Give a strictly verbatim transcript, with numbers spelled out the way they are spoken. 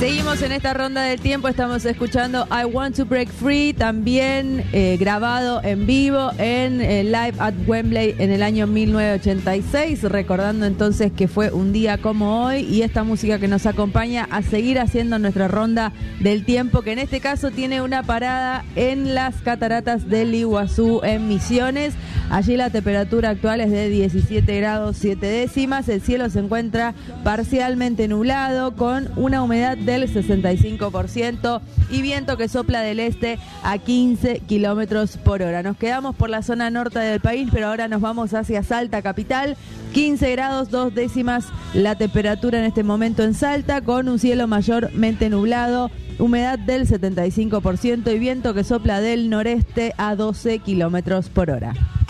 Seguimos en esta ronda del tiempo, estamos escuchando I Want to Break Free, también eh, grabado en vivo en eh, Live at Wembley en el año mil novecientos ochenta y seis, recordando entonces que fue un día como hoy, y esta música que nos acompaña a seguir haciendo nuestra ronda del tiempo, que en este caso tiene una parada en las cataratas del Iguazú en Misiones. Allí la temperatura actual es de diecisiete grados siete décimas, el cielo se encuentra parcialmente nublado con una humedad del sesenta y cinco por ciento y viento que sopla del este a quince kilómetros por hora. Nos quedamos por la zona norte del país, pero ahora nos vamos hacia Salta capital. quince grados dos décimas la temperatura en este momento en Salta, con un cielo mayormente nublado, humedad del setenta y cinco por ciento y viento que sopla del noreste a doce kilómetros por hora.